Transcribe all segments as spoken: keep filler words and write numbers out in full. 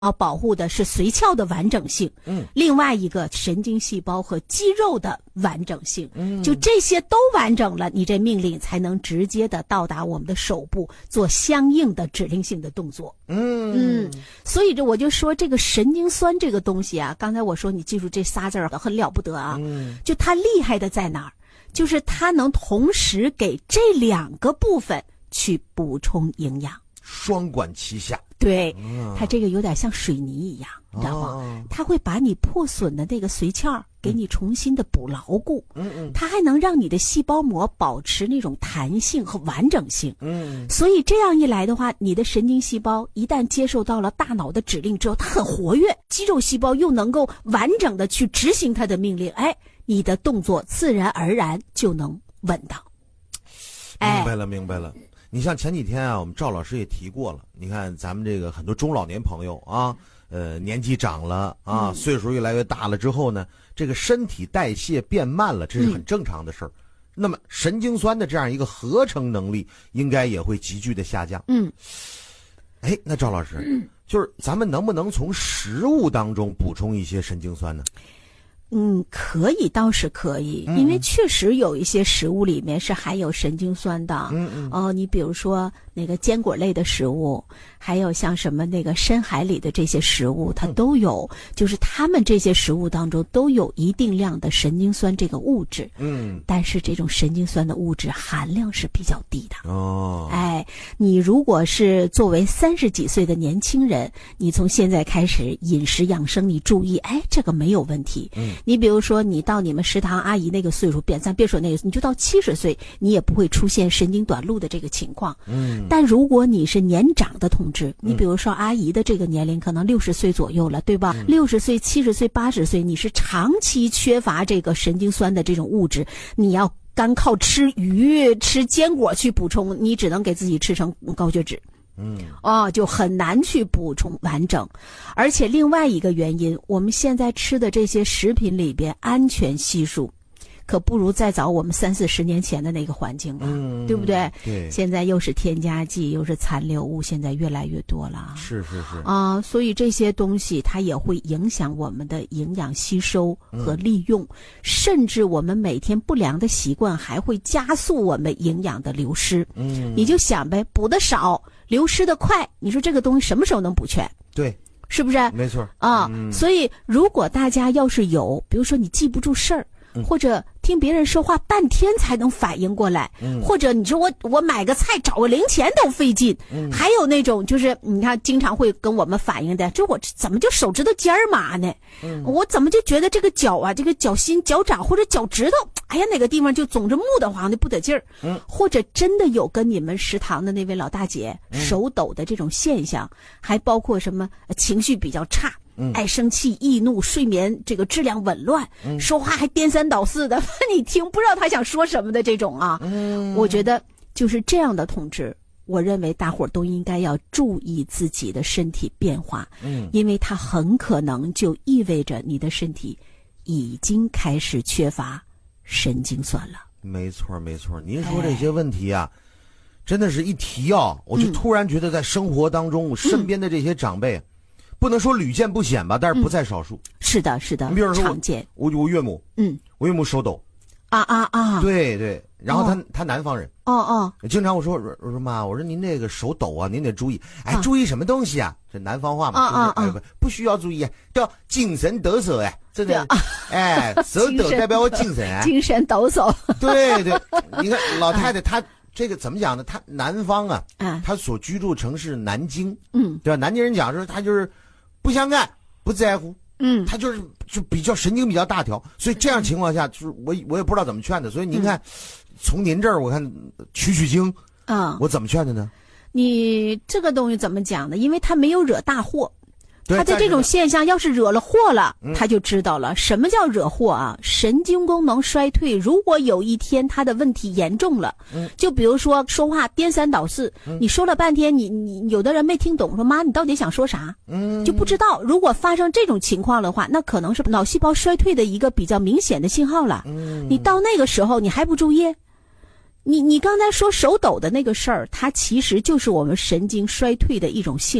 要保护的是髓鞘的完整性，嗯，另外一个神经细胞和肌肉的完整性，嗯，就这些都完整了，你这命令才能直接的到达我们的手部，做相应的指令性的动作。嗯嗯，所以这我就说这个神经酸这个东西啊，刚才我说你记住这仨字儿很了不得啊，嗯，就它厉害的在哪儿？就是它能同时给这两个部分去补充营养， 双管齐下。 对，它这个有点像水泥一样，你知道吗？它会把你破损的那个髓鞘给你重新的补牢固，嗯嗯，它还能让你的细胞膜保持那种弹性和完整性，嗯，所以这样一来的话，你的神经细胞一旦接受到了大脑的指令之后，它很活跃，肌肉细胞又能够完整的去执行它的命令，哎，你的动作自然而然就能稳当。 明白了，明白了。你像前几天啊，我们赵老师也提过了。你看咱们这个很多中老年朋友啊，呃，年纪长了啊，嗯、岁数越来越大了之后呢，这个身体代谢变慢了，这是很正常的事儿。嗯、那么神经酸的这样一个合成能力，应该也会急剧的下降。嗯，哎，那赵老师，嗯、就是咱们能不能从食物当中补充一些神经酸呢？ 嗯，可以，倒是可以，因为确实有一些食物里面是含有神经酸的。嗯嗯。哦，你比如说那个坚果类的食物，还有像什么那个深海里的这些食物，它都有，嗯、就是它们这些食物当中都有一定量的神经酸这个物质。嗯。但是这种神经酸的物质含量是比较低的。哦。哎，你如果是作为三十几岁的年轻人，你从现在开始饮食养生，你注意，哎，这个没有问题。嗯。你比如说，你到你们食堂阿姨那个岁数，别咱别说那个，你就到七十岁，你也不会出现神经短路的这个情况。嗯。但如果你是年长的同志，你比如说阿姨的这个年龄可能六十岁左右了，对吧？六十岁、七十岁、八十岁，你是长期缺乏这个神经酸的这种物质，你要干靠吃鱼、吃坚果去补充，你只能给自己吃成高血脂。嗯，哦，就很难去补充完整，而且另外一个原因，我们现在吃的这些食品里边安全系数，可不如再早我们三四十年前的那个环境了，嗯、对不对？对，现在又是添加剂，又是残留物，现在越来越多了。是是是啊、呃，所以这些东西它也会影响我们的营养吸收和利用，嗯、甚至我们每天不良的习惯还会加速我们营养的流失。嗯，你就想呗，补的少，流失的快，你说这个东西什么时候能补全？对。是不是？没错啊、嗯，所以如果大家要是有，比如说你记不住事儿，嗯、或者听别人说话半天才能反应过来，嗯、或者你说我我买个菜找个零钱都费劲，嗯、还有那种就是你看经常会跟我们反映的，这我怎么就手指头尖儿麻呢？嗯、我怎么就觉得这个脚啊，这个脚心、脚掌或者脚趾头，哎呀哪个地方就总是木得慌的不得劲儿，嗯、或者真的有跟你们食堂的那位老大姐手抖的这种现象，嗯、还包括什么情绪比较差。嗯、爱生气、易怒、睡眠这个质量紊乱，嗯、说话还颠三倒四的，你听不知道他想说什么的这种啊，嗯、我觉得就是这样的同志，我认为大伙儿都应该要注意自己的身体变化，嗯、因为它很可能就意味着你的身体已经开始缺乏神经酸了。 没错没错，您说这些问题啊，哎、真的是一提啊，我就突然觉得在生活当中，我身边的这些长辈。嗯不能说屡见不鲜吧，但是不在少数。嗯、是的，是的，你比如说常见。我我岳母，嗯，我岳母手抖，啊啊啊，对对，然后他、哦、他南方人，哦哦，经常我说我说妈，我说您这个手抖啊，您得注意，哎，啊、注意什么东西啊？这南方话嘛，啊啊啊，哎、不需要注意，叫精神抖擞哎，真的，哎，手抖代表我精神哎， 精神抖擞， 对对，你看老太太她。这个怎么讲呢？他南方啊，啊他所居住城市南京，嗯，对吧？南京人讲说他就是不相干、不在乎，嗯，他就是就比较神经比较大条，所以这样情况下，就是我我也不知道怎么劝的。所以您看，嗯、从您这儿我看取取经，啊，我怎么劝的呢？ 你这个东西怎么讲呢？因为他没有惹大祸。他的这种现象要是惹了祸了，他就知道了什么叫惹祸啊。神经功能衰退，如果有一天他的问题严重了，就比如说说话颠三倒四，你说了半天，你你有的人没听懂，说妈你到底想说啥，就不知道。如果发生这种情况的话，那可能是脑细胞衰退的一个比较明显的信号了。你到那个时候你还不注意，你你刚才说手抖的那个事儿，它其实就是我们神经衰退的一种信号。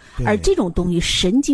而这种东西神经